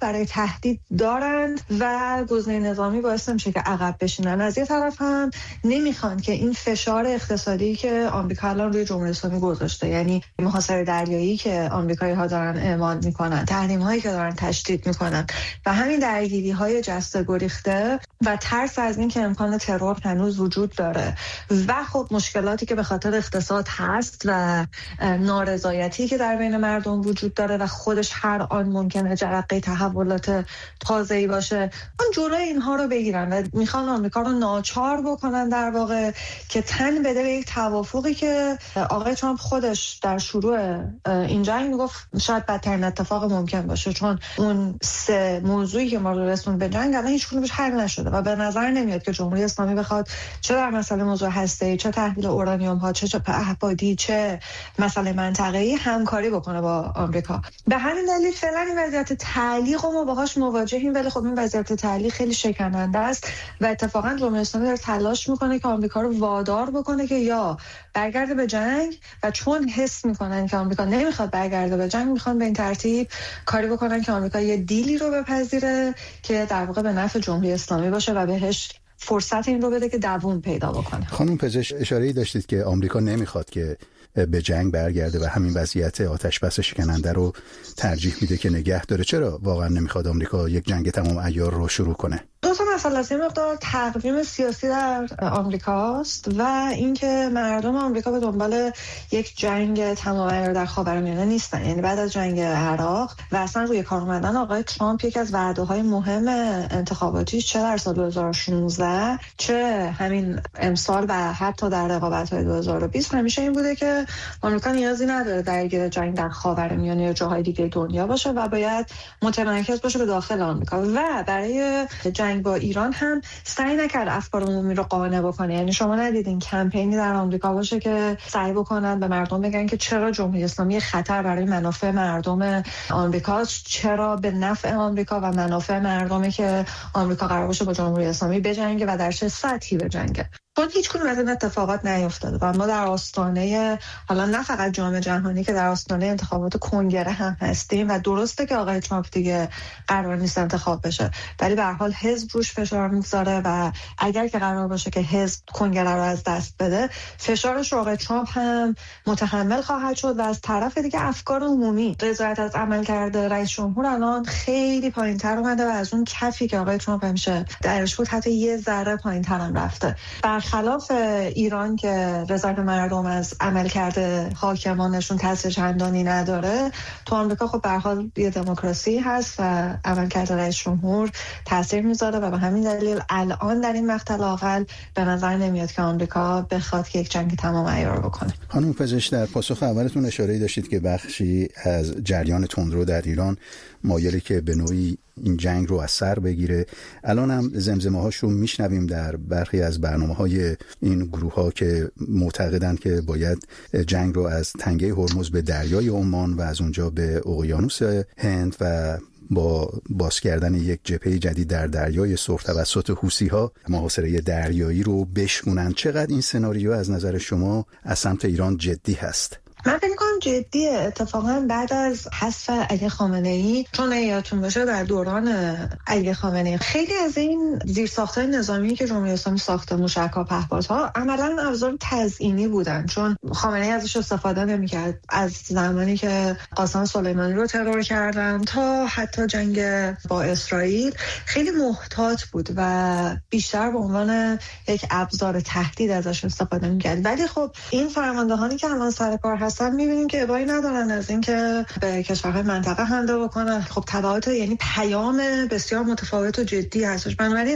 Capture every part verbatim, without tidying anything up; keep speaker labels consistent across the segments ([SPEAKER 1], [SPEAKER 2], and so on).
[SPEAKER 1] برای تهدید دارند و گزینه نظامی باعث نمیشه که عقب بشینن. از یه طرف هم نمیخوان که این فشار اقتصادی که آمریکا الان روی جمهوری اسلامی گذاشته، یعنی محاصره دریایی که آمریکایی‌ها دارن اعمال میکنن، تحریم‌هایی که دارن تشدید میکنن و همین درگیری‌های جسته گریخته و ترس از این که امکان ترور هنوز وجود داره و خب مشکلاتی که به خاطر اقتصاد هست و نارضایتی که در بین مردم وجود داره و خودش هر آن ممکنه جرقه تحولات تازه‌ای باشه، اون جلوی اینها رو بگیرن و میخوان آمریکا رو ناچار بکنن در واقع که تن بده به یک توافقی که آقای ترامپ خودش در شروع این جنگ میگفت شاید بدترین اتفاق ممکن باشه، چون اون سه موضوعی که ما رو رسوند به جنگ الان هیچ کدومش حل نشده و به نظر نمیاد که جمهوری اسلامی بخواد چه در مسئله موضوع هسته‌ای، چه تحویل اورانیوم ها، چه پهپادی، چه مسئله منطقه‌ای همکاری بکنه با آمریکا. به همین دلیل فعلا این وضعیت تعلیق ما باهاش مواجهیم، ولی خب این وضعیت تعلیق خیلی شکننده است و اتفاقا جمهوری اسلامی داره تلاش میکنه که آمریکا رو وادار بکنه که یا برگرده به جنگ و چون حس میکنن که آمریکا نمیخواد برگرده به جنگ، میخوان به این ترتیب کاری بکنن که آمریکا یه دیلی رو بپذیره که در واقع به نفع جمهوری اسلامی باشه و بهش فرصت این رو بده که دوام پیدا بکنه.
[SPEAKER 2] خانم پزشک، اشاره‌ای داشتید که آمریکا نمیخواد که به جنگ برگرده و همین وضعیت آتش بس شکننده رو ترجیح میده که نگه داره. چرا واقعا نمیخواد آمریکا یک جنگ تمام عیار رو شروع کنه؟
[SPEAKER 1] دو تا مسئله است. یه مقدار تقویم سیاسی در آمریکاست و اینکه مردم آمریکا به دنبال یک جنگ تمام عیار در خاورمیانه نیستن. یعنی بعد از جنگ عراق و اصلا روی کار اومدن آقای ترامپ، یک از وعده‌های مهم انتخاباتیش چه در سال دو هزار و شانزده چه همین امسال و حتی در رقابت‌های دو هزار و بیست همیشه این بوده که آمریکا نیازی نداره درگیر جنگ در خاورمیانه یا جاهای دیگه دنیا باشه و باید متمرکز باشه به داخل آمریکا و برای جنگ با ایران هم سعی نکرد افکار عمومی رو قانع بکنه. یعنی شما ندیدین کمپینی در آمریکا باشه که سعی بکنن به مردم بگن که چرا جمهوری اسلامی خطر برای منافع مردم آمریکاست، چرا به نفع آمریکا و منافع مردمی که آمریکا قرار باشه با جمهوری اسلامی بجنگه و در چه سطحی بجنگه. چون هیچ کدوم از این اتفاقات نیفتاده و ما در آستانه، حالا نه فقط جام جهانی که در آستانه انتخابات کنگره هم هستیم و درسته که آقای ترامپ دیگه قرار نیست انتخاب بشه، ولی به هر حال حزب روش فشار میذاره و اگر که قرار باشه که حزب کنگره رو از دست بده، فشارش رو آقای ترامپ هم متحمل خواهد شد و از طرف دیگه افکار عمومی، رضایت از عمل کرده رئیس جمهور الان خیلی پایین‌تر اومده و از اون کفی که آقای ترامپ همیشه درش بود حتی یه ذره پایین‌تر هم رفته. خلاف ایران که رضایت مردم از عمل کرده حاکمانشون تاثیر چندانی نداره، تو آمریکا خب به هر حال یه دموکراسی هست و عمل کرده رئیس جمهور تاثیر میذاره و به همین دلیل الان در این مقطع لااقل به نظر نمیاد که آمریکا بخواد که یک جنگ تمام عیار بکنه.
[SPEAKER 2] خانم پزشک، در پاسخ اولتون اشاره‌ای داشتید که بخشی از جریان تندرو در ایران مایلی که به نوعی این جنگ رو از سر بگیره. الان هم زمزمه‌هاش رو میشنویم در برخی از برنامه‌های این گروه‌ها که معتقدند که باید جنگ رو از تنگه هرمز به دریای عمان و از اونجا به اقیانوس هند و با باز کردن یک جبهه جدید در دریای سرخ توسط حوثی‌ها محاصره دریایی رو بشکنن. چقدر این سناریو از نظر شما از سمت ایران جدی هست؟
[SPEAKER 1] من فکر می‌کنم جدیه. اتفاقا بعد از حذف علی خامنه‌ای، چون یادتون باشه در دوران علی خامنه‌ای خیلی از این زیرساخت‌های نظامی که جمهوری اسلامی ساخته، موشک‌ها، پهپادها، عملاً ابزار تزیینی بودن، چون خامنه‌ای ازش استفاده نمی‌کرد. از زمانی که قاسم سلیمانی رو ترور کردن تا حتی جنگ با اسرائیل خیلی محتاط بود و بیشتر به عنوان یک ابزار تهدید ازش استفاده می‌کرد. ولی خب این فرماندهانی که الان سر کار هستن می‌بینیم که ابایی ندارن از اینکه به کشورهای منطقه حمله بکنن. خب تبعات، یعنی پیام بسیار متفاوت و جدی هستش. بنابراین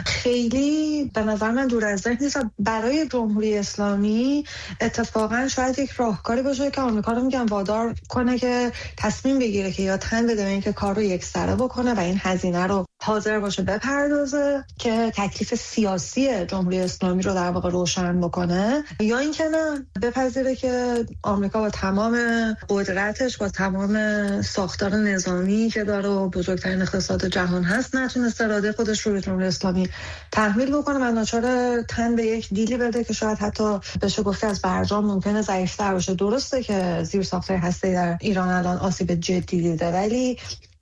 [SPEAKER 1] خیلی به نظر من دور از ذهن نیست. برای جمهوری اسلامی اتفاقا شاید یک راهکاری باشه که آمریکا رو میگن وادار کنه که تصمیم بگیره که یا تن بده به اینکه کار رو یکسره بکنه و این هزینه رو حاضر باشه بپردازه که تکلیف سیاسی جمهوری اسلامی رو در واقع روشن بکنه، یا اینکه نه بپذیره که آمریکا با تمام قدرتش، با تمام ساختار نظامی که داره و بزرگترین اقتصاد جهان هست، نتونسته اراده خودش رو به جمهوری اسلامی تحمیل بکنه و ناچار تن به یک دیلی بده که شاید حتی بشه گفت از برجام ممکنه ضعیف‌تر باشه. درسته که زیرساخت‌های هسته‌ای در ایران الان آسیب جدی دیده، ولی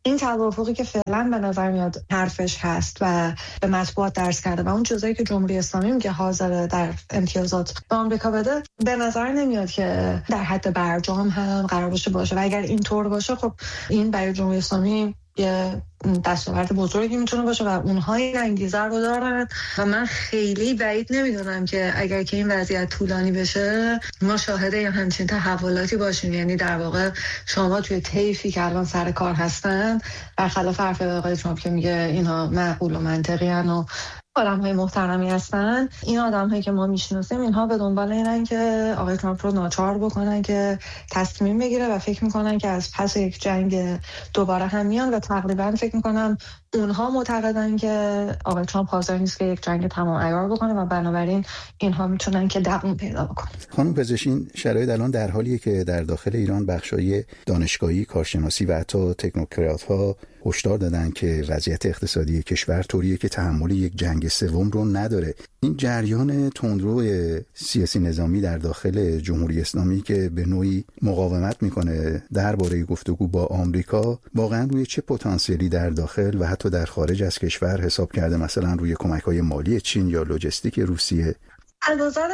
[SPEAKER 1] این توافقی که فعلا به نظر میاد حرفش هست و به مطبوعات درس کرده و اون چیزایی که جمهوری اسلامی میگه حاضر در امتیازات به آمریکا بده، به نظر نمیاد که در حد برجام هم قرار باشه باشه و اگر اینطور باشه خب این برای جمهوری اسلامی یه دستاورد بزرگی میتونه باشه و اونها این انگیزه رو دارن و من خیلی بعید نمیدونم که اگر که این وضعیت طولانی بشه ما شاهد یا همچین تحولاتی باشیم. یعنی در واقع شما توی طیفی که الان سر کار هستن، برخلاف حرف آقای ترامپ که میگه اینها معقول و منطقی هن و آدم های محترمی هستن، این آدم هایی که ما میشناسیم اینها به دنبال اینن که آقای ترامپ رو ناچار بکنن که تصمیم بگیره و فکر میکنن که از پس یک جنگ دوباره هم میان و تقریبا فکر میکنم اونها معتقدن که آقای ترامپ حاضر نیست که یک جنگ تمام عیار بکنه و بنابراین اینها میتونن که دوام پیدا بکنن.
[SPEAKER 2] خانم پزشکین، شرایط الان در حالیه که در داخل ایران بخشای دانشگاهی، کارشناسی و حتی تکنوکرات‌ها هشدار دادن که وضعیت اقتصادی کشور طوریه که تحمل یک جنگ سوم رو نداره. این جریان تندرو سیاسی نظامی در داخل جمهوری اسلامی که به نوعی مقاومت میکنه درباره گفتگو با آمریکا، واقعا روی چه پتانسیلی در داخل و حتی در خارج از کشور حساب کرده؟ مثلا روی کمک‌های مالی چین یا لوجستیک روسیه؟
[SPEAKER 1] از نظر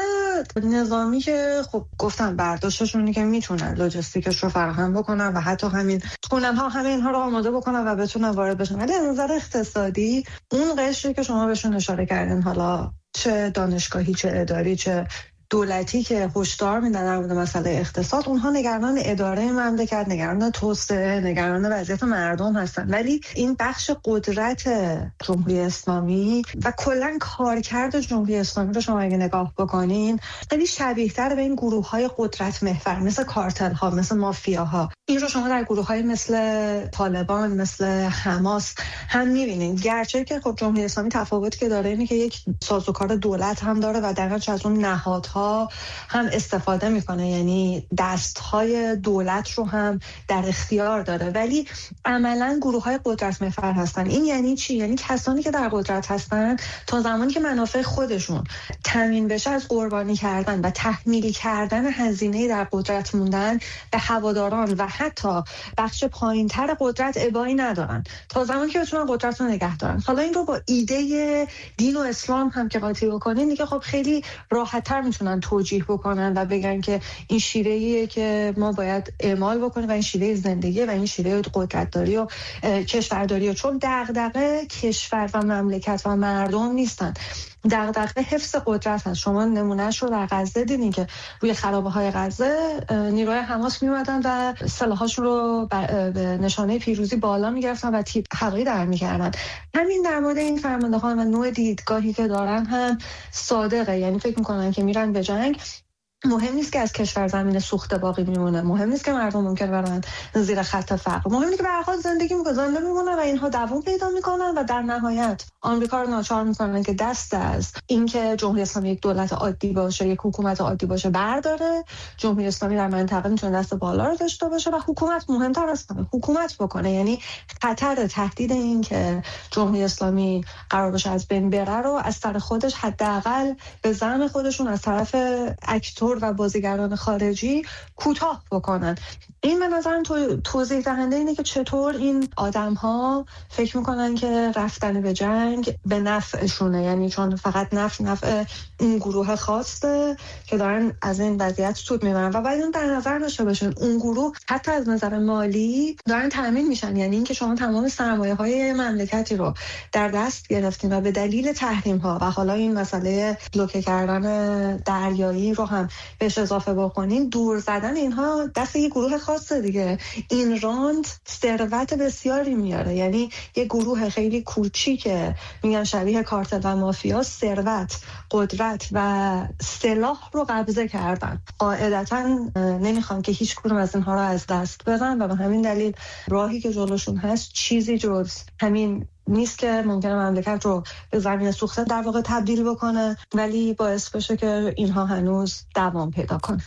[SPEAKER 1] نظامی که خب گفتم برداشتشونه که میتونن لوجستیکش رو فراهم بکنن و حتی همین تونن ها همه اینها رو آماده بکنن و بتونن وارد بشن. ولی از نظر اقتصادی اون قشری که شما بهشون اشاره کردین، حالا چه دانشگاهی چه اداری چه دولتی که هشدار میدن در مورد مسئله اقتصاد، اونها نگران اداره مملکت، نگران توسعه، نگران وضعیت مردم هستن. ولی این بخش قدرت جمهوری اسلامی و کلا کارکرد جمهوری اسلامی رو شما اگه نگاه بکنین خیلی شبیه‌تر به این گروه‌های قدرت محور مثل کارتل‌ها، مثل مافیاها. این رو شما در گروه‌های مثل طالبان، مثل حماس هم می‌بینین. گرچه که خب جمهوری اسلامی تفاوتی که داره اینه که یک سازوکار دولت هم داره و در از اون نهادها هم استفاده میکنه، یعنی دستهای دولت رو هم در اختیار داره، ولی عملا گروه های قدرت محور هستن. این یعنی چی؟ یعنی کسانی که در قدرت هستن تا زمانی که منافع خودشون تامین بشه از قربانی کردن و تحمیل کردن هزینه در قدرت موندن به هواداران و حتی بخش پایینتر قدرت ابایی ندارن تا زمانی که بتونن قدرت رو نگه دارن. حالا این رو با ایده دین و اسلام هم که قاطی بکنین دیگه خب خیلی راحت‌تر میتونن توجیه بکنن و بگن که این شیوهیه که ما باید اعمال بکنیم و این شیوه زندگی و این شیوه قدرتداری و کشورداری، چون دغدغه کشور و مملکت و مردم نیستن، دغدغه حفظ قدرت هست. شما نمونهش رو در غزه دیدین که روی خرابه‌های غزه نیروهای حماس میومدن و سلاحاشون رو به نشانه پیروزی بالا میگرفتن و تیپ حلقه‌ای در میکردن. همین در مورد این فرماندهان و نوع دیدگاهی که دارن هم صادقه، یعنی فکر میکنن که میرن به جنگ، مهم نیست که از کشور زمین سوخته باقی میمونه، مهم نیست که مردم ممکن برن زیر خط فقر، مهم نیست که به هر حال زندگی میکنن، زنده میمونن و اینها دوام پیدا میکنن و در نهایت آمریکا رو ناچار میکنن که دست از اینکه جمهوری اسلامی یک دولت عادی باشه، یک حکومت عادی باشه برداره. جمهوری اسلامی در منطقه میتونه دست بالا رو داشته باشه و حکومت مهمتر از همه حکومت بکنه. یعنی خطر تهدید این که جمهوری اسلامی قرار باشه از بین بره رو از طرف خودش حداقل به زعم خودشون از طرف اکتور و بازیگران خارجی کوتاه بکنن. این به نظرم تو توضیح دهنده اینه که چطور این آدم‌ها فکر میکنن که رفتن به جنگ به نفعشونه، یعنی چون فقط نفع نفع اون گروه خاصه که دارن از این وضعیت سود میبرن و باید اون در نظر داشته باشن اون گروه حتی از نظر مالی دارن تامین میشن. یعنی اینکه شما تمام سرمایه‌های مملکتی رو در دست گرفتین و به دلیل تحریم‌ها و حالا این مسئله بلوکه کردن دریایی رو هم بهش اضافه بکنین، دور زدن اینها دست یه گروه خاصه دیگه. این راند ثروت بسیاری میاره، یعنی یه گروه خیلی کوچیکه، میگن شبیه کارتل و مافیا، ثروت، قدرت و سلاح رو قبضه کردن. قاعدتا نمیخوان که هیچ کدوم از اینها رو از دست بدن و به همین دلیل راهی که جلوشون هست چیزی جز همین نیست که ممکنه مملکت رو به زمین سوخته در واقع تبدیل بکنه، ولی باعث بشه که اینها هنوز دوام پیدا کنه.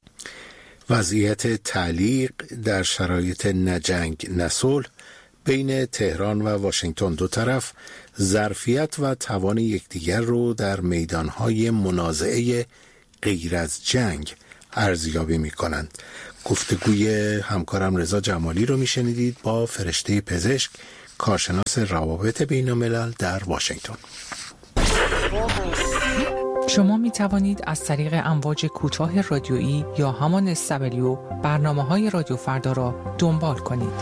[SPEAKER 3] وضعیت تعلیق در شرایط نه جنگ نه صلح بین تهران و واشنگتن، دو طرف ظرفیت و توان یکدیگر رو در میدانهای منازعه غیر از جنگ ارزیابی می کنند. گفتگوی همکارم رضا جمالی رو میشنیدید با فرشته پزشک، کارشناس روابط بین الملل در واشنگتن.
[SPEAKER 4] شما می توانید از طریق امواج کوتاه رادیویی یا همان اس دبلیو برنامه‌های رادیو فردا را دنبال کنید.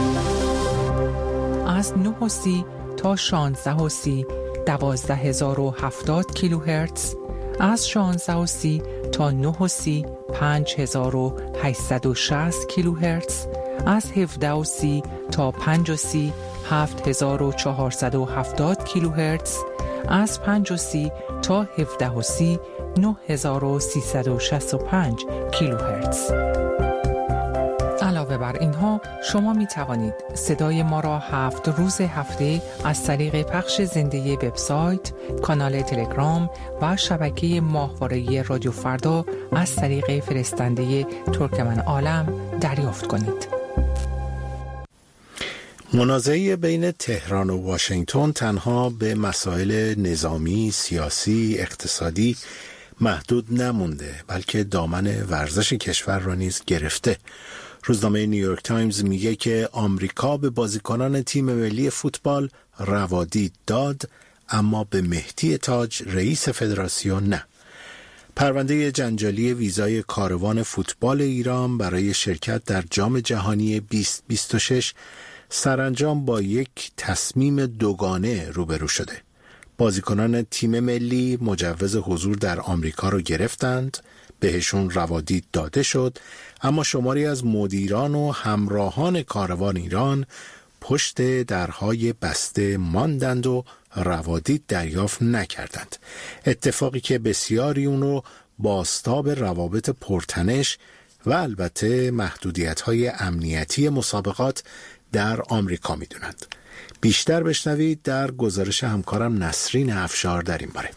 [SPEAKER 4] از نه و سی تا شانزده و سی دوازده هزار و هفتاد کیلوهرتز، از شانزده و سی تا نه و سی پنج هزار و هشتصد و شصت کیلوهرتز، از هفده و سی تا پنج و سی هفت هزار و چهارصد و هفتاد کیلوهرتز، از پنج و سی تا هفده و سی نه هزار و سیصد و شصت و پنج کیلوهرتز. علاوه بر اینها شما می توانید صدای ما را هفت روز هفته از طریق پخش زنده وبسایت، کانال تلگرام و شبکه ماهواره‌ای رادیو فردا از طریق فرستنده ترکمن عالم دریافت کنید.
[SPEAKER 3] منازعه بین تهران و واشنگتن تنها به مسائل نظامی، سیاسی، اقتصادی محدود نمونده، بلکه دامن ورزش کشور را نیز گرفته. روزنامه نیویورک تایمز میگه که آمریکا به بازیکنان تیم ملی فوتبال روادید داد، اما به مهدی تاج رئیس فدراسیون نه. پرونده جنجالی ویزای کاروان فوتبال ایران برای شرکت در جام جهانی بیست بیست و شش سرانجام با یک تصمیم دوگانه روبرو شده. بازیکنان تیم ملی مجوز حضور در آمریکا رو گرفتند، بهشون روادید داده شد، اما شماری از مدیران و همراهان کاروان ایران پشت درهای بسته ماندند و روادید دریافت نکردند. اتفاقی که بسیاری اون رو بازتاب روابط پرتنش و البته محدودیت‌های امنیتی مسابقات در آمریکا می‌دونند. بیشتر بشنوید در گزارش همکارم نسرین افشار در این باره.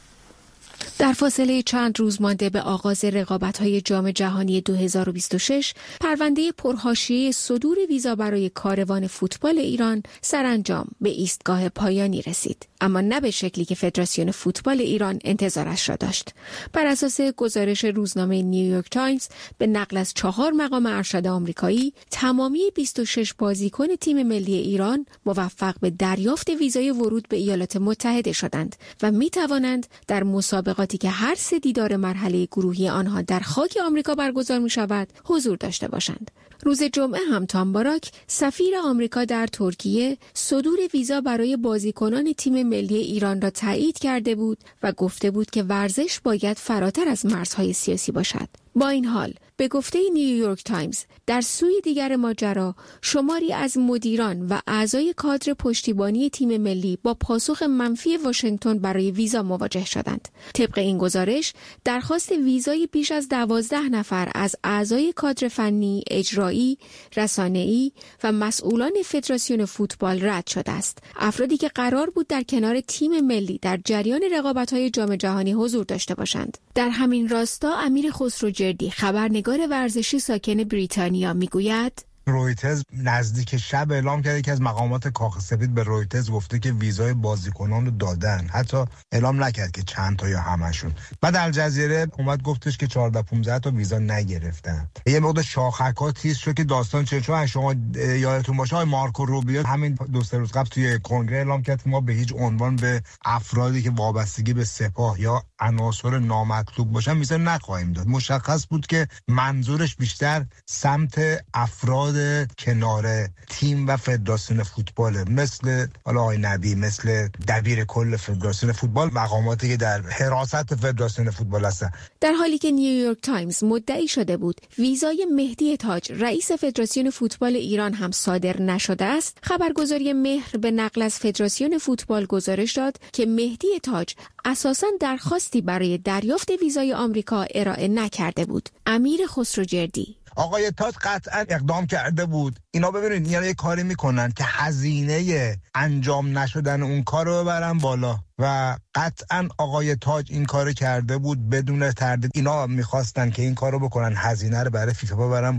[SPEAKER 5] در فاصله چند روز مانده به آغاز رقابت‌های جام جهانی دو هزار و بیست و شش، پرونده پرحاشیه صدور ویزا برای کاروان فوتبال ایران سرانجام به ایستگاه پایانی رسید، اما نه به شکلی که فدراسیون فوتبال ایران انتظارش را داشت. بر اساس گزارش روزنامه نیویورک تایمز به نقل از چهار مقام ارشد آمریکایی، تمامی بیست و شش بازیکن تیم ملی ایران موفق به دریافت ویزای ورود به ایالات متحده شدند و می‌توانند در مسابقاتی که هر سه دیدار مرحله گروهی آنها در خاک آمریکا برگزار می شود حضور داشته باشند. روز جمعه هم تام باراک، سفیر آمریکا در ترکیه، صدور ویزا برای بازیکنان تیم ملی ایران را تایید کرده بود و گفته بود که ورزش باید فراتر از مرزهای سیاسی باشد. با این حال به گفته نیویورک تایمز، در سوی دیگر ماجرا شماری از مدیران و اعضای کادر پشتیبانی تیم ملی با پاسخ منفی واشنگتن برای ویزا مواجه شدند. طبق این گزارش، درخواست ویزای بیش از دوازده نفر از اعضای کادر فنی، اجرایی، رسانه‌ای و مسئولان فدراسیون فوتبال رد شده است. افرادی که قرار بود در کنار تیم ملی در جریان رقابت‌های جام جهانی حضور داشته باشند. در همین راستا امیر خسروجردی، خبرنگار ورزشی ساکن بریتانیا، میگوید
[SPEAKER 6] رویترز نزدیک شب اعلام کرده که از مقامات کاخ سفید به رویترز گفته که ویزای بازیکنان رو دادن، حتی اعلام نکرد که چند تا یا همشون. بعد الجزیره اومد گفتش که چهارده پانزده تا ویزا نگرفتن. یه مقدار شاخک‌ها تیز شد که داستان چه چون شما یادتون باشه آقای مارکو روبیو همین دو سه روز قبل توی کنگره اعلام کرد که ما به هیچ عنوان به افرادی که وابستگی به سپاه یا عناصر نامطلوب باشن ویزا نخواهیم داد. مشخص بود که منظورش بیشتر سمت افراد کنار تیم و فدراسیون فوتبال، مثل حالا آقای نبی، مثل دبیر کل فدراسیون فوتبال، مقاماتی که در حراست فدراسیون فوتبال هستن.
[SPEAKER 5] در حالی که نیویورک تایمز مدعی شده بود ویزای مهدی تاج رئیس فدراسیون فوتبال ایران هم صادر نشده است، خبرگزاری مهر به نقل از فدراسیون فوتبال گزارش داد که مهدی تاج اساساً درخواستی برای دریافت ویزای آمریکا ارائه نکرده بود. امیر خسروجردی:
[SPEAKER 6] آقای تاج قطعا اقدام کرده بود. اینا ببینید اینا یه کاری میکنن که هزینه انجام نشدن اون کار رو ببرن بالا و قطعا آقای تاج این کار کرده بود بدون تردید. اینا میخواستن که این کار رو بکنن، هزینه رو برای فیفا ببرن بالا.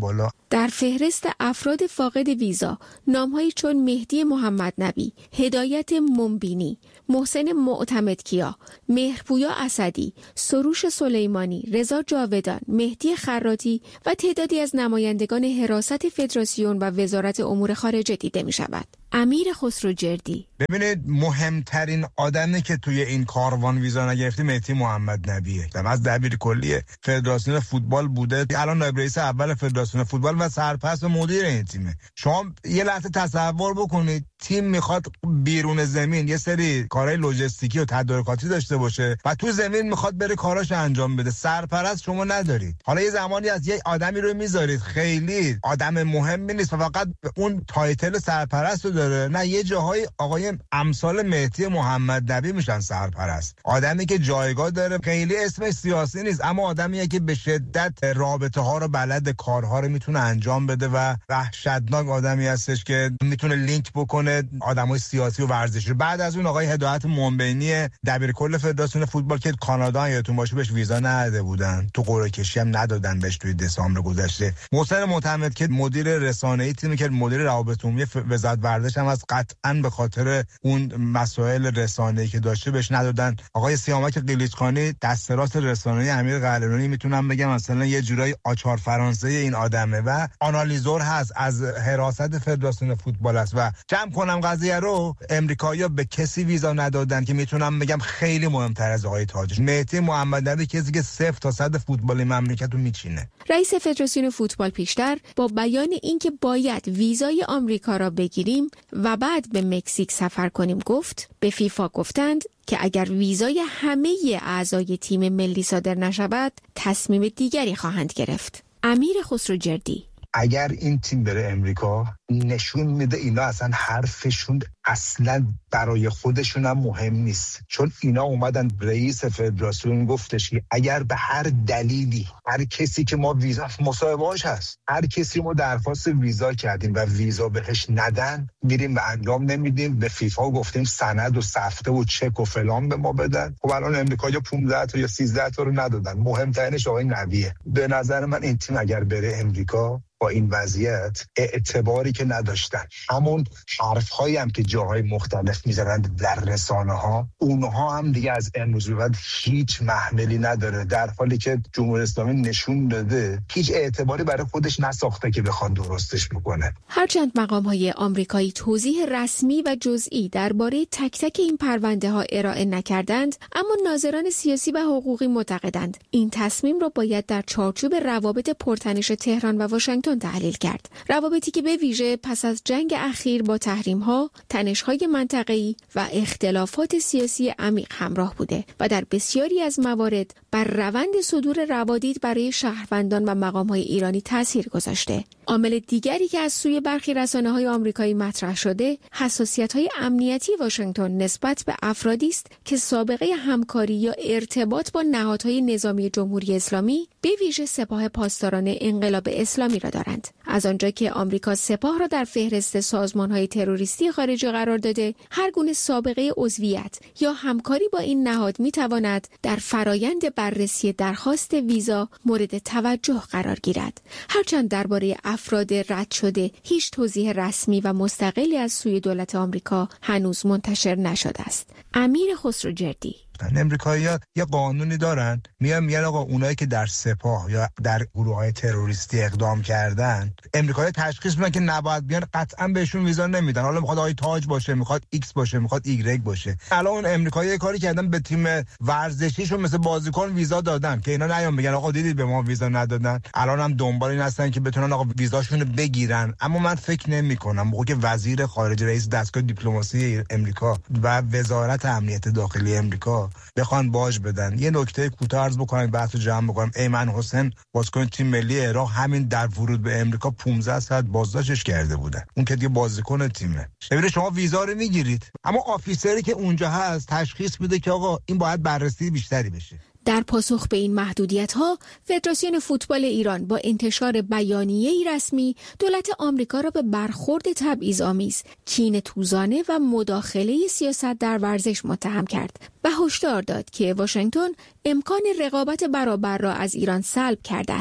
[SPEAKER 5] در فهرست افراد فاقد ویزا نام‌هایی چون مهدی محمد نبی، هدایت منبینی، محسن معتمدکیا، مهرپویا اسدی، سروش سلیمانی، رضا جاودان، مهدی خراطی و تعدادی از نمایندگان حراست فدراسیون و وزارت امور خارجه دیده می شود. امیر خسروجردی:
[SPEAKER 6] ببینید، مهمترین آدمی که توی این کاروان ویزا نگرفتی مهدی محمد نبیه. از دبیر کلی فدراسیون فوتبال بوده، الان نایب رئیس اول فدراسیون فوتبال و سرپرست مدیر این تیمه. شما یه لحظه تصور بکنید تیم میخواد بیرون زمین یه سری کارهای لوجستیکی و تدارکاتی داشته باشه و تو زمین میخواد بره کاراش انجام بده. سرپرست شما ندارید. حالا یه زمانی از یه آدمی رو میذارید خیلی آدم مهمی نیست و فقط اون تایتل سرپرست رو داره، نه یه جاهای آقای امثال مهدی محمد نبی میشن سرپرست. آدمی که جایگاه داره، خیلی اسمش سیاسی نیست اما آدمیه که به شدت رابطه ها رو بلد، کارها رو میتونه انجام بده و وحشتناک آدمی هستش که میتونه لینک بکنه آدمای سیاسی و ورزشی. بعد از اون آقای هدایت منبینی دبیر کل فدراسیون فوتبال که کانادا یادتون باشه بهش ویزا نداده بودن، تو قرعه کشی هم ندادن بهش توی دسامبر گذشته. محسن معتمد که مدیر رسانه‌ای تیمی که مدیر روابط عمومی وزارت ورزش هم از قطعاً به خاطر اون مسائل رسانه‌ای که داشته بهش ندادن. آقای سیامک قلیچخانی دست راست رسانه‌ای امیر قلعه‌نوری میتونم بگم مثلا یه جورایی آچار فرانسه این آدمه و آنالیزور هست، از حراست فدراسیون فوتبال است. و جمع کنم قضیه رو، امریکایی‌ها به کسی ویزا ندادن که میتونم بگم خیلی مهمتر از آقای تاجش. مهدی محمد نبی کسی که صفر تا صد فوتبال مملکت رو میچینه.
[SPEAKER 5] رئیس فدراسیون فوتبال پیشتر با بیان اینکه باید ویزای آمریکا را بگیریم و بعد به مکزیک سفر کنیم گفت، به فیفا گفتند که اگر ویزای همه اعضای تیم ملی صادر نشود تصمیم دیگری خواهند گرفت. امیر خسروجردی:
[SPEAKER 6] اگر این تیم بره امریکا نشون میده اینا اصلا حرفشون اصلا برای خودشون هم مهم نیست، چون اینا اومدن رئیس فدراسیون گفتش که اگر به هر دلیلی هر کسی که ما ویزا مصاحبه‌اش هست، هر کسی ما درخواست ویزا کردیم و ویزا بهش ندن میریم و انجام نمیدیم. به فیفا گفتیم سند و سفته و چک و فلان به ما بدن. خب الان امریکایی‌ها پانزده تا یا سیزده تا رو ندادن. مهمترینش آقای نبیه. به نظر من این تیم اگر بره امریکا با این وضعیت اعتباری که نداشتن، همون حرف‌هایی هم که جاهای مختلف می‌زنند در رسانه‌ها، اونها هم دیگه از امروز به بعد هیچ محملی نداره، در حالی که جمهوری اسلامی نشون داده هیچ اعتباری برای خودش نساخته که بخواد درستش بکنه.
[SPEAKER 5] هرچند مقام‌های آمریکایی توضیح رسمی و جزئی درباره تک تک این پرونده‌ها ارائه نکردند، اما ناظران سیاسی و حقوقی معتقدند این تصمیم را باید در چارچوب روابط پرتنش تهران و واشنگتن تحلیل کرد. روابطی که به ویژه پس از جنگ اخیر با تحریم‌ها، تنش‌های منطقه‌ای و اختلافات سیاسی عمیق همراه بوده و در بسیاری از موارد بر روند صدور روادید برای شهروندان و مقام‌های ایرانی تاثیر گذاشته. عامل دیگری که از سوی برخی رسانه‌های آمریکایی مطرح شده، حساسیت‌های امنیتی واشنگتن نسبت به افرادی است که سابقه همکاری یا ارتباط با نهادهای نظامی جمهوری اسلامی، به ویژه سپاه پاسداران انقلاب اسلامی را دارند. از آنجا که آمریکا سپاه را در فهرست سازمان‌های تروریستی خارجی قرار داده، هر گونه سابقه عضویت یا همکاری با این نهاد می‌تواند در فرایند بررسی درخواست ویزا مورد توجه قرار گیرد. هرچند درباره افراد رد شده هیچ توضیح رسمی و مستقلی از سوی دولت آمریکا هنوز منتشر نشده است. امیر خسروجردی:
[SPEAKER 6] امریکایی‌ها یه قانونی دارن، میان میگن آقا اونایی که در سپاه یا در گروه‌های تروریستی اقدام کردن، امریکایی‌ها تشخیص میدن که نباید بیان، قطعاً بهشون ویزا نمیدن. حالا میخواد آقای تاج باشه، میخواد ایکس باشه، میخواد ایگرگ باشه. الان اون امریکایی‌ها کاری کردن به تیم ورزشیشون مثل بازیکن ویزا دادن که اینا نیان میگن آقا دیدید به ما ویزا ندادن. الان هم دنبال این هستن که بتونن آقا ویزاشونو بگیرن. اما من فکر نمی‌کنم موقعی که وزیر خارجه، رئیس دستگاه دیپلماسی امریکا و وزارت امنیت داخلی امریکا بخوان باج بدن. یه نکته کوتاه عرض بکنم بحث رو جمع بکنم. ایمن حسین بازیکن تیم ملی عراق همین در ورود به امریکا پانزده ساعت بازداشتش کرده بودن. اون که دیگه بازیکن تیمه. ببینید شما ویزا رو میگیرید اما آفیسری که اونجا هست تشخیص میده که آقا این باید بررسی بیشتری بشه.
[SPEAKER 5] در پاسخ به این محدودیت‌ها، فدراسیون فوتبال ایران با انتشار بیانیه‌ای رسمی دولت آمریکا را به برخورد تبعیض‌آمیز، کینه‌توزانه و مداخله سیاست در ورزش متهم کرد و هشدار داد که واشنگتن امکان رقابت برابر را از ایران سلب کرده است.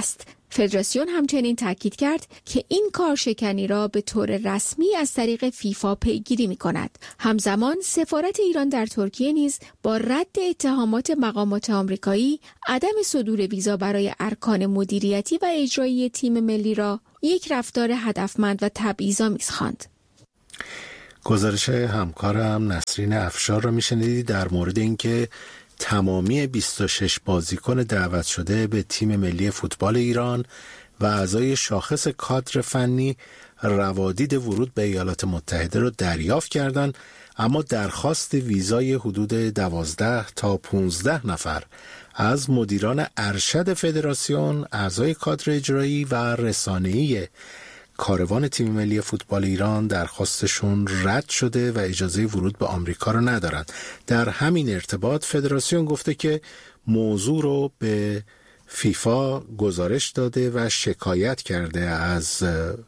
[SPEAKER 5] فدراسیون همچنین تاکید کرد که این کارشکنی را به طور رسمی از طریق فیفا پیگیری می‌کند. همزمان سفارت ایران در ترکیه نیز با رد اتهامات مقامات آمریکایی عدم صدور ویزا برای ارکان مدیریتی و اجرایی تیم ملی را یک رفتار هدفمند و تبعیض‌آمیز خواند.
[SPEAKER 3] گزارش همکارم نسرین افشار را میشنیدید در مورد اینکه تمامی بیست و شش بازیکن دعوت شده به تیم ملی فوتبال ایران و اعضای شاخص کادر فنی روادید ورود به ایالات متحده را دریافت کردند، اما درخواست ویزای حدود دوازده تا پانزده نفر از مدیران ارشد فدراسیون، اعضای کادر اجرایی و رسانه‌ای کاروان تیم ملی فوتبال ایران درخواستشون رد شده و اجازه ورود به آمریکا رو ندارند. در همین ارتباط فدراسیون گفته که موضوع رو به فیفا گزارش داده و شکایت کرده از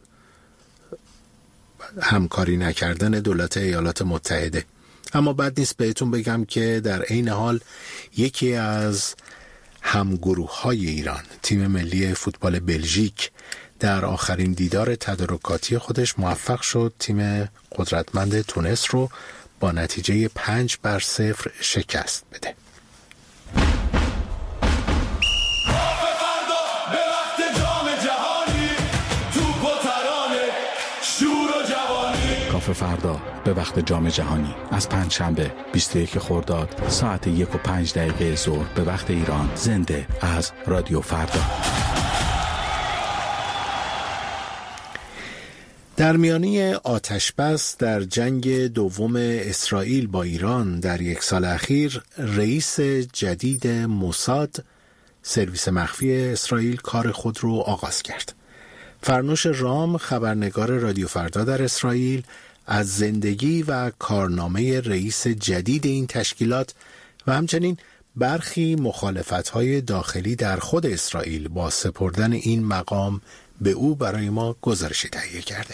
[SPEAKER 3] همکاری نکردن دولت ایالات متحده. اما بد نیست بهتون بگم که در عین حال یکی از همگروه‌های ایران، تیم ملی فوتبال بلژیک، در آخرین دیدار تدارکاتی خودش موفق شد تیم قدرتمند تونس رو با نتیجه پنج بر صفر شکست بده.
[SPEAKER 7] کافه فردا به وقت جام جهانی از پنجشنبه بیست و یک خرداد ساعت یک و پنج دقیقه ظهر به وقت ایران، زنده از رادیو فردا.
[SPEAKER 3] در میانه آتش‌بس در جنگ دوم اسرائیل با ایران در یک سال اخیر، رئیس جدید موساد، سرویس مخفی اسرائیل، کار خود رو آغاز کرد. فرنوش رام، خبرنگار رادیو فردا در اسرائیل، از زندگی و کارنامه رئیس جدید این تشکیلات و همچنین برخی مخالفت‌های داخلی در خود اسرائیل با سپردن این مقام به او برای ما گزارشی تهیه کرده.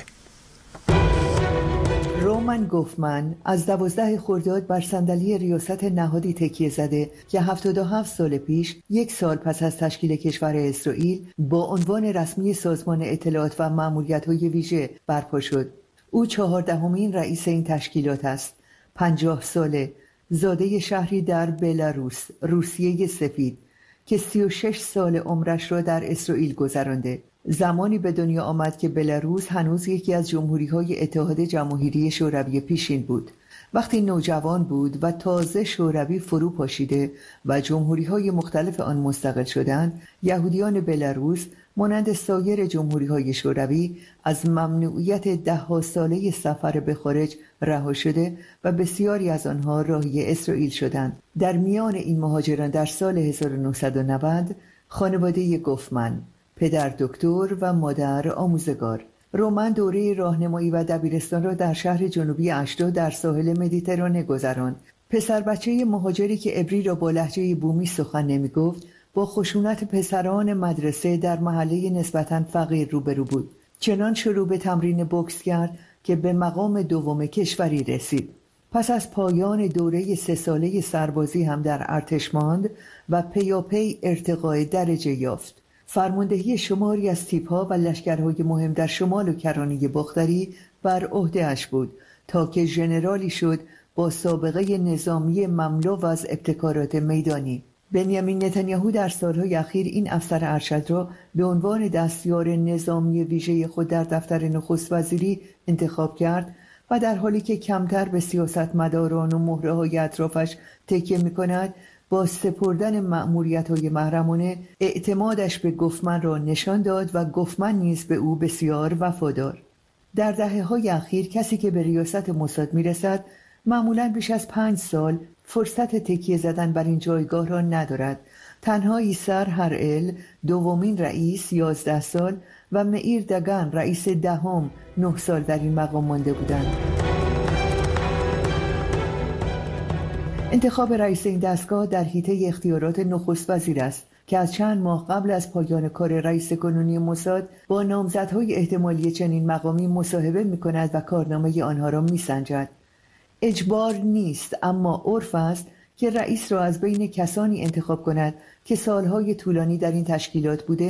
[SPEAKER 8] رومان گوفمن از دوازده خرداد بر صندلی ریاست نهادی تکیه زده که هفتاد و هفت سال پیش، یک سال پس از تشکیل کشور اسرائیل، با عنوان رسمی سازمان اطلاعات و مأموریت‌های ویژه برپا شد. او چهاردهمین رئیس این تشکیلات است. پنجاه ساله، زاده شهری در بلاروس، روسیه سفید، که سی و شش سال عمرش را در اسرائیل گذرانده. زمانی به دنیا آمد که بلاروس هنوز یکی از جمهوری‌های اتحاد جماهیری شوروی پیشین بود. وقتی نوجوان بود و تازه شوروی فرو پاشیده و جمهوری‌های مختلف آن مستقل شدند، یهودیان بلاروس مانند سایر جمهوری‌های شوروی از ممنوعیت ده ساله سفر به خارج رها شده و بسیاری از آنها راهی اسرائیل شدند. در میان این مهاجران در سال هزار و نهصد و نود خانواده گوفمن، پدر دکتر و مادر آموزگار. رومن دوره راهنمایی و دبیرستان را در شهر جنوبی اشدود در ساحل مدیترانه گذراند. پسر بچه مهاجری که عبری را با لهجه بومی سخن نمی گفت، با خشونت پسران مدرسه در محله نسبتاً فقیر روبرو بود. چنان شروع به تمرین بوکس کرد که به مقام دوم کشوری رسید. پس از پایان دوره سه ساله سربازی هم در ارتش ماند و پیاپی ارتقای درجه یافت. فرماندهی شماری از تیپ‌ها و لشکرهای مهم در شمال و کرانه باختری بر عهده‌اش بود تا که ژنرالی شد با سابقه نظامی مملو از ابتکارات میدانی. بنیامین نتانیاهو در سالهای اخیر این افسر ارشد را به عنوان دستیار نظامی ویژه خود در دفتر نخست وزیری انتخاب کرد و در حالی که کمتر به سیاستمداران و مهره‌های اطرافش تکیه می‌کند، با سپردن مأموریت‌های محرمانه اعتمادش به گوفمن را نشان داد و گوفمن نیز به او بسیار وفادار. در دهه‌های اخیر کسی که به ریاست موساد می‌رسد معمولاً بیش از پنج سال فرصت تکیه زدن بر این جایگاه را ندارد. تنها ایسر هرئل، دومین رئیس، یازده سال و مئیر دگان، رئیس دهم، نه سال در این مقام مانده بودند. انتخاب رئیس این دستگاه در حیطه اختیارات نخست وزیر است که از چند ماه قبل از پایان کار رئیس کنونی موساد با نامزدهای احتمالی چنین مقامی مصاحبه می‌کند و کارنامه آنها را می‌سنجد. اجبار نیست، اما عرف است که رئیس را از بین کسانی انتخاب کند که سالهای طولانی در این تشکیلات بوده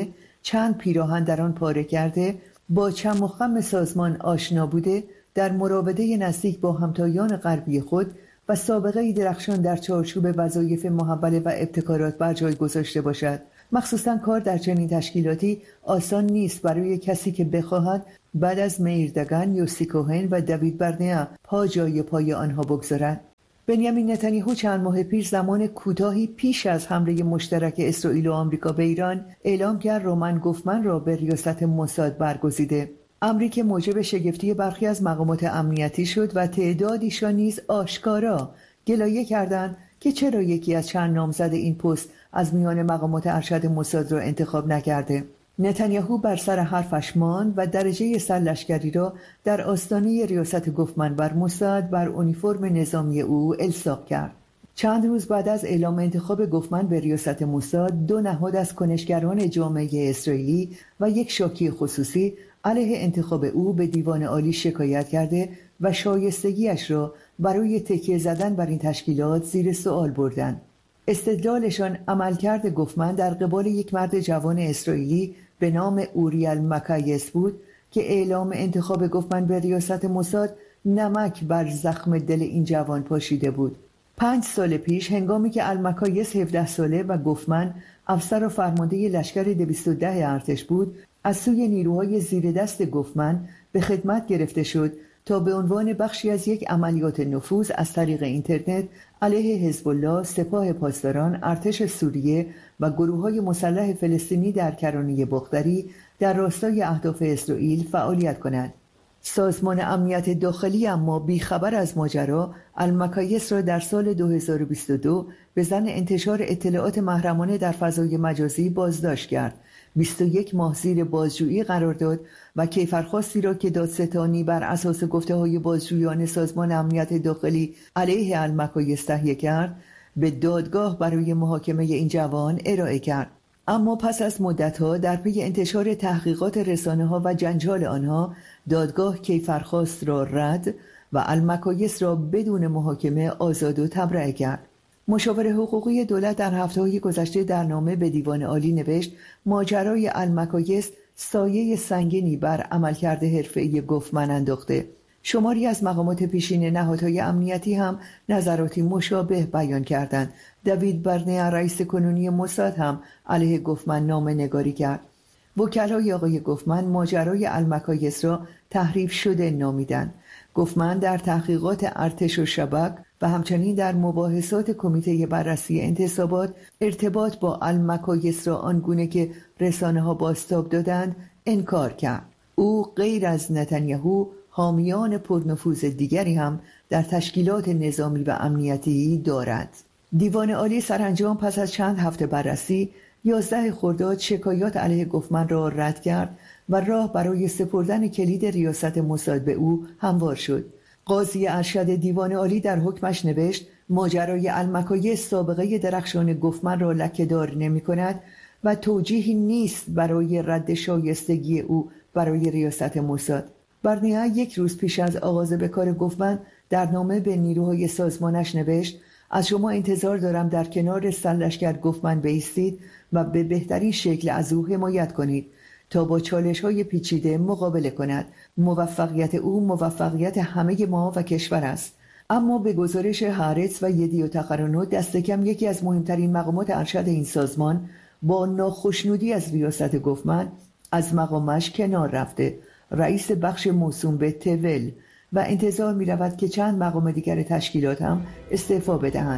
[SPEAKER 8] چند پیراهن در آن پاره کرده، با چم و خم سازمان آشنا بوده، در مراوده نزدیک با همتایان غربی خود و سابقه درخشان در چارچوب وظایف محوله و ابتکارات بر جای گذاشته باشد. مخصوصاً کار در چنین تشکیلاتی آسان نیست برای کسی که بخواهد بعد از میردگان، یوسی کوهن و دوید برنیا پا جای پای آنها بگذارد. بنیامین نتانیاهو چند ماه پیش زمان کوتاهی پیش از حمله مشترک اسرائیل و آمریکا به ایران اعلام کرد رومن گوفمن را به ریاست موساد برگزیده. امری که موجب شگفتی برخی از مقامات امنیتی شد و تعدادیشان نیز آشکارا گلایه کردند که چرا یکی از چند نامزد این پست از میان مقامات ارشد موساد را انتخاب نکرده. نتانیاهو بر سر حرفش ماند و درجه سرلشکری را در آستانه ریاست گوفمن بر موساد بر اونیفرم نظامی او الصاق کرد. چند روز بعد از اعلام انتخاب گوفمن به ریاست موساد، دو نهاد از کنشگران جامعه اسرائیلی و یک شاکی خصوصی علیه انتخاب او به دیوان عالی شکایت کرده و شایستگیش را برای تکیه زدن بر این تشکیلات زیر سوال بردند. استدلالشان عملکرد گوفمن در قبال یک مرد جوان اسرائیلی به نام اوریل مکایس بود که اعلام انتخاب گوفمن به ریاست موساد نمک بر زخم دل این جوان پاشیده بود. پنج سال پیش هنگامی که المکایس هفده ساله و گوفمن افسر و فرمانده لشکر دویست و ده ارتش بود، از سوی نیروهای زیر دست گوفمن به خدمت گرفته شد تا به عنوان بخشی از یک عملیات نفوذ از طریق اینترنت علیه حزب الله، سپاه پاسداران، ارتش سوریه و گروه‌های مسلح فلسطینی در کرانه بختری در راستای اهداف اسرائیل فعالیت کند. سازمان امنیت داخلی اما بیخبر از ماجرا المکایس را در سال دو هزار و بیست و دو به ظن انتشار اطلاعات محرمانه در فضای مجازی بازداشت کرد. بیست و یک ماه زیر بازجویی قرار داد و کیفرخواستی را که دادستانی بر اساس گفته‌های بازجویان سازمان امنیت داخلی علیه المکایس تهیه کرد به دادگاه برای محاکمه این جوان ارائه کرد. اما پس از مدت‌ها در پی انتشار تحقیقات رسانه‌ها و جنجال آنها، دادگاه کیفرخواست را رد و المکایس را بدون محاکمه آزاد و تبرئه کرد. مشاور حقوقی دولت در هفته‌های گذشته در نامه به دیوان عالی نوشت ماجرای المکایس سایه سنگینی بر عملکرد حرفه‌ای گوفمن انداخته. شماری از مقامات پیشین نهادهای امنیتی هم نظراتی مشابه بیان کردند. دوید برنیا رئیس کنونی موساد هم علیه گوفمن نامه نگاری کرد. وکلای آقای گوفمن ماجرای المکایس را تحریف شده نامیدند. گوفمن در تحقیقات ارتش و شبک و همچنین در مباحثات کمیته بررسی انتصابات ارتباط با المکایس را آنگونه که رسانه‌ها بازتاب دادند انکار کرد. او غیر از نتانیاهو حامیان پرنفوذ دیگری هم در تشکیلات نظامی و امنیتی دارد. دیوان عالی سرانجام پس از چند هفته بررسی یازده خرداد شکایات علیه گوفمن را رد کرد و راه برای سپردن کلید ریاست موساد به او هموار شد. قاضی ارشد دیوان عالی در حکمش نوشت ماجرای المکایس سابقه درخشان گوفمن را لکه‌دار نمی‌کند و توجیهی نیست برای رد شایستگی او برای ریاست موساد. برنیا یک روز پیش از آغاز به کار گوفمن در نامه به نیروهای سازمانش نوشت از شما انتظار دارم در کنار سرلشکر گوفمن بایستید و به بهترین شکل از او حمایت کنید تا با چالش‌های پیچیده مقابله کند. موفقیت او موفقیت همه ما و کشور است. اما به گزارش هارتز و یدیوت اخرونوت دست کم یکی از مهمترین مقامات ارشد این سازمان با ناخشنودی از ریاست گوفمن از مقامش کنار رفته، رئیس بخش موسوم به تول، و انتظار می رود که چند مقام دیگر تشکیلات هم استعفا بدهند.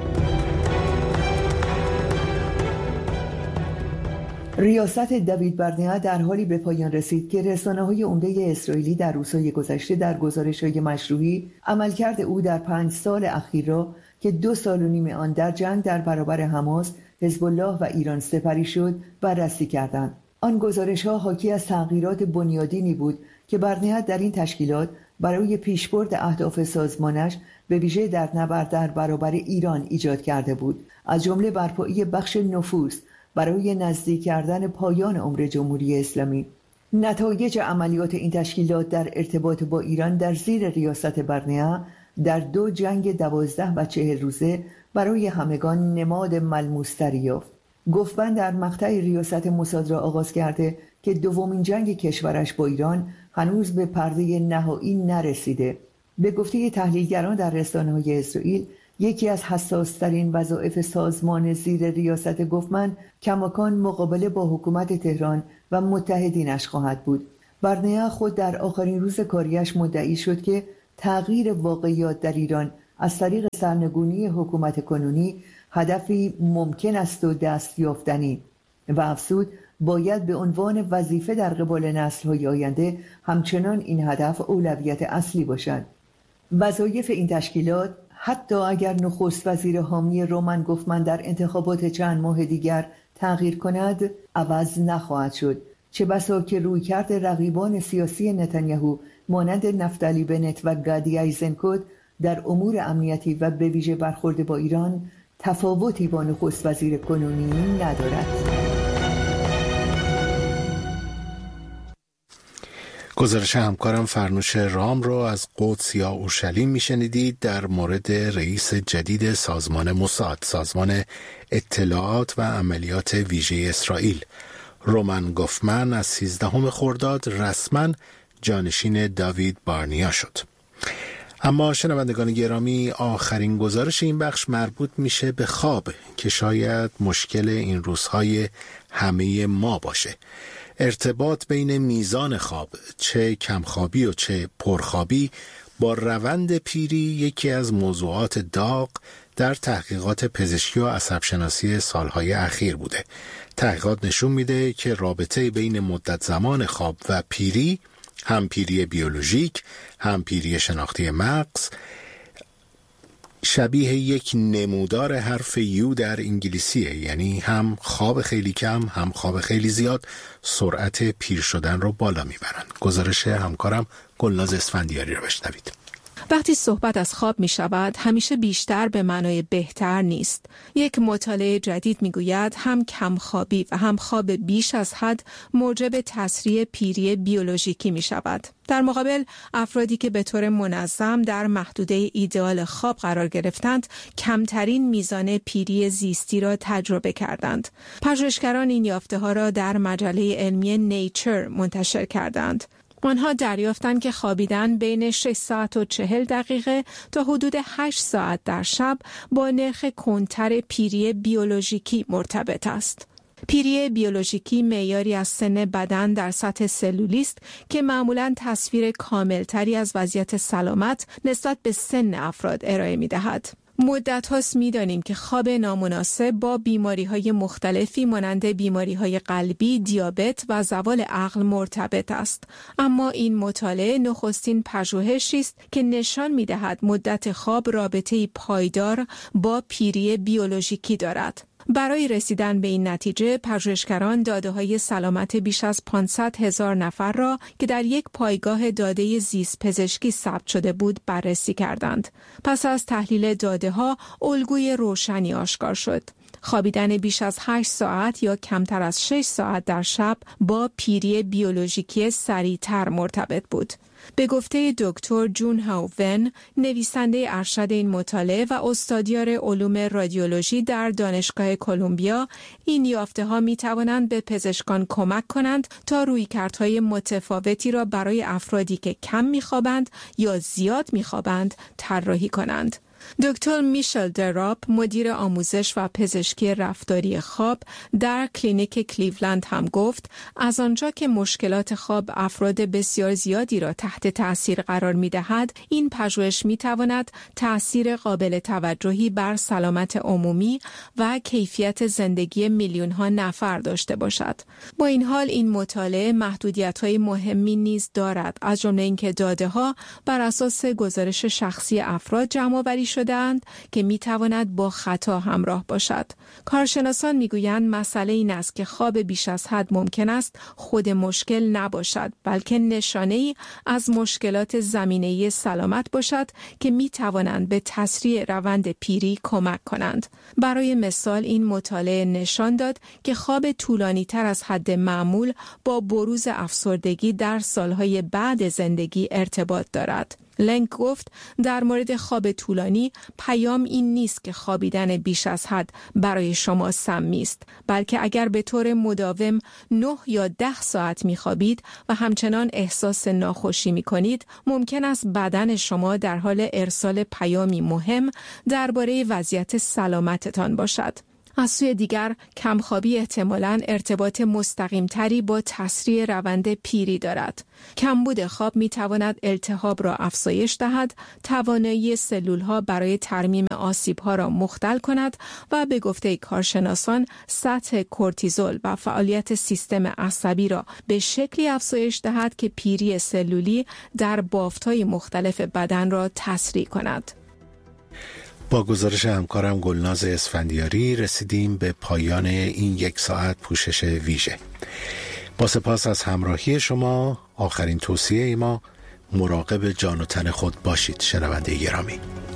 [SPEAKER 8] ریاست دوید برنیا در حالی به پایان رسید که رسانه‌های عمده اسرائیلی در روزهای گذشته در گزارش‌های مشروعی عملکرد او در پنج سال اخیر را که دو سال و نیم آن در جنگ در برابر حماس، حزب الله و ایران سپری شد بررسی کردند. آن گزارش‌ها حاکی از تغییرات بنیادینی بود که برنیا در این تشکیلات برای پیشبرد اهداف سازمانش به ویژه در نبرد در برابر ایران ایجاد کرده بود، از جمله برپایی بخش نفوذ برای نزدیک کردن پایان عمر جمهوری اسلامی. نتایج عملیات این تشکیلات در ارتباط با ایران در زیر ریاست برنیا در دو جنگ دوازده و چهل روزه برای همگان نماد ملموس‌تری یافت. گوفمن در مقطع ریاست موساد را آغاز کرده که دومین جنگ کشورش با ایران هنوز به پرده نهایی نرسیده. به گفته تحلیلگران در رسانه‌های اسرائیل، یکی از حساس‌ترین وظایف سازمان زیر ریاست گوفمن کماکان مقابله با حکومت تهران و متحدینش خواهد بود. برنیا خود در آخرین روز کاریش مدعی شد که تغییر واقعیات در ایران از طریق سرنگونی حکومت کنونی هدفی ممکن است و دستیافتنی و افزود باید به عنوان وظیفه در قبال نسل‌های آینده همچنان این هدف اولویت اصلی باشد. وظایف این تشکیلات حتی اگر نخست وزیر حامی رومن گوفمن در انتخابات چند ماه دیگر تغییر کند عوض نخواهد شد، چه بسا که رویکرد رقیبان سیاسی نتانیاهو مانند نفتالی بنت و گادی ایزنکوت در امور امنیتی و به ویژه برخورد با ایران تفاوتی با نخست وزیر کنونی ندارد.
[SPEAKER 3] گزارش همکارم فرنوش رام رو از قدس یا اورشلیم میشنیدید در مورد رئیس جدید سازمان موساد، سازمان اطلاعات و عملیات ویژه اسرائیل. رومن گوفمن از سیزدهم خرداد رسما جانشین داوید بارنیا شد. اما شنوندگان گرامی، آخرین گزارش این بخش مربوط میشه به خواب که شاید مشکل این روزهای همه ما باشه. ارتباط بین میزان خواب، چه کمخوابی و چه پرخوابی، با روند پیری یکی از موضوعات داغ در تحقیقات پزشکی و عصبشناسی سالهای اخیر بوده. تحقیقات نشون میده که رابطه بین مدت زمان خواب و پیری، هم پیری بیولوژیک، هم پیری شناختی مغز، شبیه یک نمودار حرف یو در انگلیسیه، یعنی هم خواب خیلی کم هم خواب خیلی زیاد سرعت پیر شدن رو بالا میبرن. گزارش همکارم گلناز اسفندیاری رو بشنوید.
[SPEAKER 9] وقتی صحبت از خواب می شود، همیشه بیشتر به معنای بهتر نیست. یک مطالعه جدید می گوید هم کمخوابی و هم خواب بیش از حد موجب تسریع پیری بیولوژیکی می شود. در مقابل، افرادی که به طور منظم در محدوده ایدئال خواب قرار گرفتند، کمترین میزان پیری زیستی را تجربه کردند. پژوهشگران این یافته ها را در مجله علمی نیچر منتشر کردند. آنها دریافتند که خوابیدن بین شش ساعت و چهل دقیقه تا حدود هشت ساعت در شب با نرخ کندتر پیری بیولوژیکی مرتبط است. پیری بیولوژیکی معیاری از سن بدن در سطح سلولی است که معمولاً تصویر کاملتری از وضعیت سلامت نسبت به سن افراد ارائه می‌دهد. مدت هاست می دانیم که خواب نامناسب با بیماری های مختلفی مانند بیماری های قلبی، دیابت و زوال عقل مرتبط است. اما این مطالعه نخستین پژوهشی است که نشان می دهد مدت خواب رابطه‌ای پایدار با پیری بیولوژیکی دارد. برای رسیدن به این نتیجه، پژوهشگران داده‌های سلامت بیش از پانصد هزار نفر را که در یک پایگاه داده زیست پزشکی ثبت شده بود بررسی کردند. پس از تحلیل داده‌ها، الگوی روشنی آشکار شد. خوابیدن بیش از هشت ساعت یا کمتر از شش ساعت در شب با پیری بیولوژیکی سریعتر مرتبط بود. به گفته دکتر جون هاو ون، نویسنده ارشد این مطالعه و استادیار علوم رادیولوژی در دانشگاه کلمبیا، این یافته‌ها می‌توانند به پزشکان کمک کنند تا رویکردهای متفاوتی را برای افرادی که کم می‌خوابند یا زیاد می‌خوابند طراحی کنند. دکتر میشل دراپ، مدیر آموزش و پزشکی رفتاری خواب در کلینیک کلیولند هم گفت از آنجا که مشکلات خواب افراد بسیار زیادی را تحت تأثیر قرار می دهد، این پژوهش می تواند تأثیر قابل توجهی بر سلامت عمومی و کیفیت زندگی میلیون ها نفر داشته باشد. با این حال این مطالعه محدودیت های مهمی نیز دارد، از جمله اینکه داده ها بر اساس گزارش شخصی افراد جمع آوری شده‌اند که می‌تواند با خطا همراه باشد. کارشناسان می‌گویند مسئله این است که خواب بیش از حد ممکن است خود مشکل نباشد، بلکه نشانه‌ای از مشکلات زمینه‌ای سلامت باشد که می‌توانند به تسریع روند پیری کمک کنند. برای مثال این مطالعه نشان داد که خواب طولانی‌تر از حد معمول با بروز افسردگی در سالهای بعد زندگی ارتباط دارد. لنگ گفت در مورد خواب طولانی پیام این نیست که خوابیدن بیش از حد برای شما سمی است، بلکه اگر به طور مداوم نه یا ده ساعت میخوابید و همچنان احساس ناخوشی میکنید، ممکن است بدن شما در حال ارسال پیامی مهم درباره وضعیت سلامتتان باشد. از سوی دیگر کمخوابی احتمالاً ارتباط مستقیم تری با تسریع روند پیری دارد. کمبود خواب می تواند التهاب را افزایش دهد، توانایی سلول ها برای ترمیم آسیب ها را مختل کند و به گفته کارشناسان سطح کورتیزول و فعالیت سیستم عصبی را به شکلی افزایش دهد که پیری سلولی در بافت‌های مختلف بدن را تسریع کند.
[SPEAKER 3] با گزارش همکارم گلناز اسفندیاری رسیدیم به پایان این یک ساعت پوشش ویژه. با سپاس از همراهی شما، آخرین توصیه ما مراقب جان و تن خود باشید. شنونده گرامی،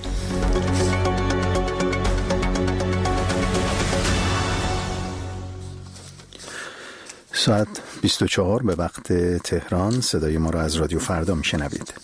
[SPEAKER 2] ساعت بیست و چهار به وقت تهران. صدای ما را از رادیو فردا میشنوید.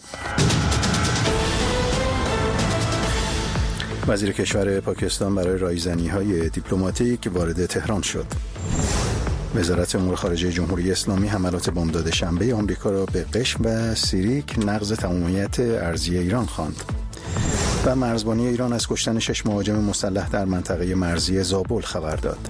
[SPEAKER 2] وزیر کشور پاکستان برای رایزنی‌های دیپلماتیک وارد تهران شد. وزارت امور خارجه جمهوری اسلامی حملات بامداد شنبه آمریکا را به قشم و سیریک نقض تمامیت ارضی ایران خواند. و مرزبانی ایران از کشتن شش مهاجم مسلح در منطقه مرزی زابل خبر داد.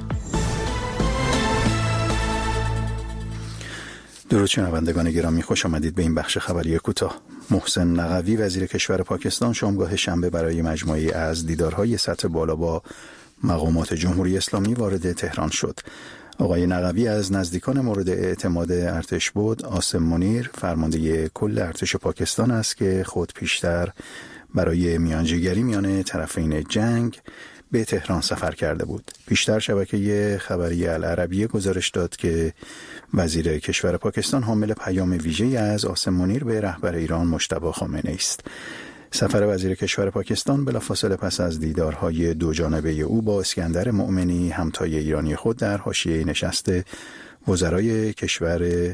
[SPEAKER 2] درود شنوندگان گرامی، خوش آمدید به این بخش خبری کوتاه. محسن نقوی وزیر کشور پاکستان شامگاه شنبه برای مجموعه‌ای از دیدارهای سطح بالا با مقامات جمهوری اسلامی وارد تهران شد. آقای نقوی از نزدیکان مورد اعتماد ارتش بود عاصم منیر فرمانده کل ارتش پاکستان است که خود پیشتر برای میانجیگری میان طرفین جنگ به تهران سفر کرده بود. پیشتر شبکه خبری العربیه گزارش داد که وزیر کشور پاکستان حامل پیام ویژه‌ای از عاصم منیر به رهبر ایران مجتبی خامنه‌ای است. سفر وزیر کشور پاکستان بلافاصله پس از دیدارهای دو جانبه او با اسکندر مؤمنی همتای ایرانی خود در حاشیه نشست وزرای کشور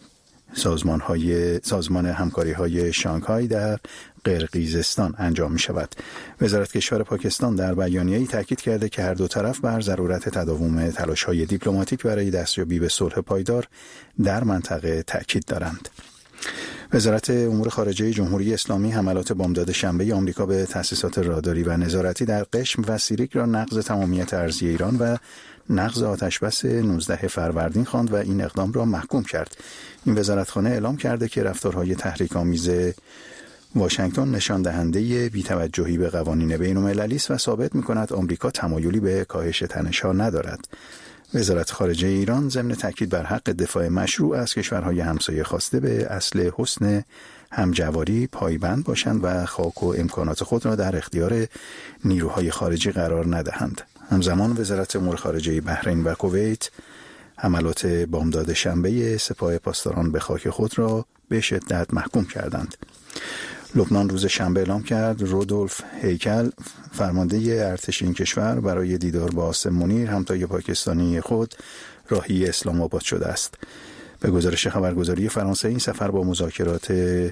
[SPEAKER 2] سازمان‌های سازمان همکاری‌های شانگهای در قرقیزستان انجام می شود. وزارت کشور پاکستان در بیانیه‌ای تاکید کرده که هر دو طرف بر ضرورت تداوم تلاش‌های دیپلماتیک برای دستیابی به صلح پایدار در منطقه تاکید دارند. وزارت امور خارجه جمهوری اسلامی حملات بامداد شنبه آمریکا به تأسیسات راداری و نظارتی در قشم و سیریک را نقض تمامیت ارضی ایران و نقض آتشبس نوزدهم فروردین خواند و این اقدام را محکوم کرد. این وزارتخانه اعلام کرده که رفتارهای تحریک‌آمیز واشنگتن نشان دهنده بی‌توجهی به قوانین بین‌المللی است و ثابت می‌کند آمریکا تمایلی به کاهش تنش‌ها ندارد. وزارت خارجه ایران ضمن تاکید بر حق دفاع مشروع از کشورهای همسایه خواسته به اصل حسن همجواری پایبند باشند و خاک و امکانات خود را در اختیار نیروهای خارجی قرار ندهند. همزمان وزارت امور خارجه بحرین و کویت حملات بامداد شنبه سپاه پاسداران به خاک خود را به شدت محکوم کردند. لبنان روز شنبه اعلام کرد رودولف هیکل فرمانده ارتش این کشور برای دیدار با عاصم منیر همتای پاکستانی خود راهی اسلام آباد شده است. به گزارش خبرگزاری فرانسه این سفر با مذاکرات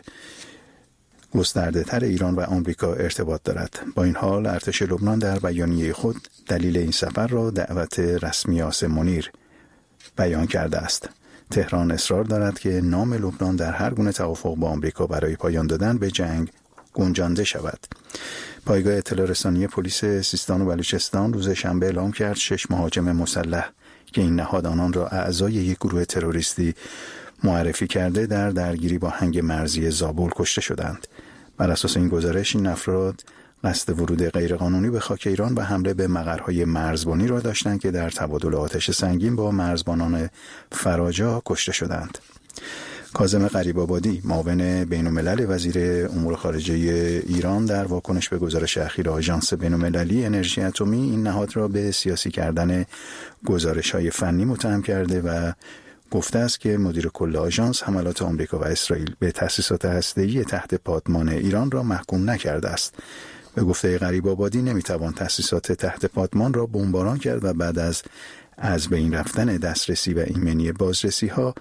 [SPEAKER 2] گسترده تر ایران و آمریکا ارتباط دارد. با این حال ارتش لبنان در بیانیه خود دلیل این سفر را دعوت رسمی عاصم منیر بیان کرده است. تهران اصرار دارد که نام لبنان در هر گونه توافق با آمریکا برای پایان دادن به جنگ گنجانده شود. پایگاه اطلاع رسانی پلیس سیستان و بلوچستان روز شنبه اعلام کرد شش مهاجم مسلح که این نهاد آنان را اعضای یک گروه تروریستی معرفی کرده در درگیری با هنگ مرزی زابل کشته شدند. بر اساس این گزارش این افراد قصد ورود غیرقانونی به خاک ایران و حمله به مقرهای مرزبانی را داشتند که در تبادل آتش سنگین با مرزبانان فراجا کشته شدند. کاظم غریب‌آبادی معاون بین‌الملل وزیر امور خارجه ایران در واکنش به گزارش اخیر آژانس بین‌المللی انرژی اتمی این نهاد را به سیاسی کردن گزارش‌های فنی متهم کرده و گفته است که مدیر کل آژانس حملات آمریکا و اسرائیل به تأسیسات هسته‌ای تحت پادمان ایران را محکوم نکرده است. به گفته غریب‌آبادی نمیتوان تأسیسات تحت پادمان را بمباران کرد و بعد از از بین رفتن دسترسی و ایمنی بازرسی ها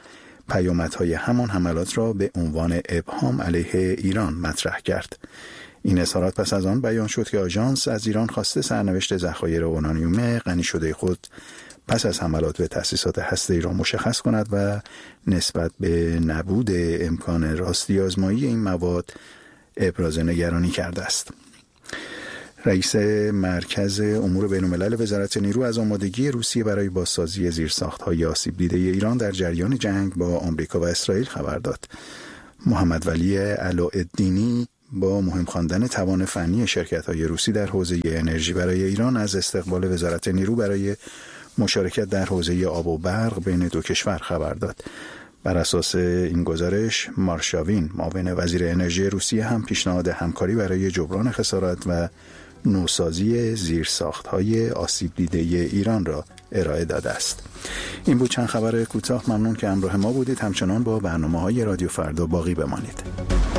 [SPEAKER 2] پیامدهای همان حملات را به عنوان ابهام علیه ایران مطرح کرد. این اظهارات پس از آن بیان شد که آژانس از ایران خواسته سرنوشت ذخایر اورانیوم غنی شده خود پس از حملات به تأسیسات هسته‌ای را مشخص کند و نسبت به نبود امکان راستی آزمایی این مواد ابراز نگرانی کرده است. رئیس مرکز امور بین‌الملل وزارت نیرو از آمادگی روسیه برای بازسازی زیرساخت‌های آسیب دیده ایران در جریان جنگ با آمریکا و اسرائیل خبر داد. محمد ولی علاءالدینی با مهم خواندن توان فنی شرکت‌های روسی در حوزه انرژی برای ایران از استقبال وزارت نیرو برای مشارکت در حوزه آب و برق بین دو کشور خبر داد. بر اساس این گزارش، مارشاوین معاون وزیر انرژی روسیه هم پیشنهاد همکاری برای جبران خسارات و نوسازی زیرساخت‌های آسیب دیده ایران را ارائه داده است. این بود چند خبر کوتاه. ممنون که همراه ما بودید. همچنان با برنامه‌های رادیو فردا باقی بمانید.